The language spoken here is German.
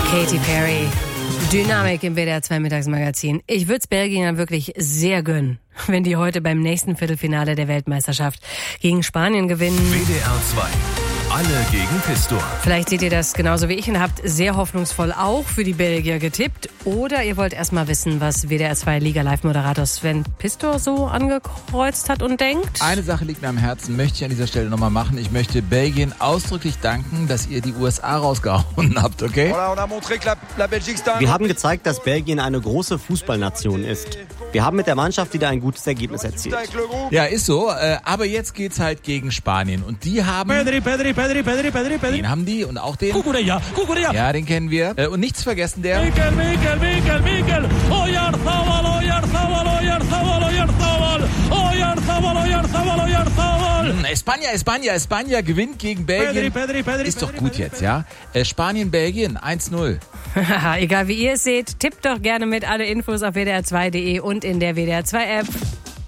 Katy Perry. Dynamik im WDR 2 Mittagsmagazin. Ich würde es Belgien wirklich sehr gönnen, wenn die heute beim nächsten Viertelfinale der Weltmeisterschaft gegen Spanien gewinnen. WDR 2. Alle gegen Pistor. Vielleicht seht ihr das genauso wie ich und habt sehr hoffnungsvoll auch für die Belgier getippt. Oder ihr wollt erst mal wissen, was WDR 2 Liga-Live-Moderator Sven Pistor so angekreuzt hat und denkt. Eine Sache liegt mir am Herzen, möchte ich an dieser Stelle nochmal machen. Ich möchte Belgien ausdrücklich danken, dass ihr die USA rausgehauen habt, okay? Wir haben gezeigt, dass Belgien eine große Fußballnation ist. Wir haben mit der Mannschaft wieder ein gutes Ergebnis erzielt. Ja, ist so. Aber jetzt geht's halt gegen Spanien. Und die haben... Den haben die und auch den... Cucurella. Ja, den kennen wir. Und nichts vergessen, der... Mikel. Oyarzabal. España gewinnt gegen Belgien. Pedri. Ist doch gut jetzt, ja? Spanien, Belgien, 1-0. Egal wie ihr es seht, tippt doch gerne mit. Alle Infos auf wdr2.de und in der WDR 2 App.